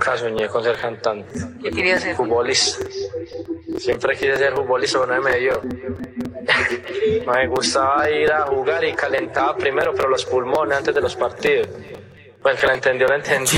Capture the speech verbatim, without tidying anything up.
nunca soñé con ser cantante. ¿Qué querías ser? Futbolista. Siempre quise ser futbolista, pero no me dio. Me gustaba ir a jugar y calentaba primero, pero los pulmones antes de los partidos. Pues el que lo entendió, lo entendió.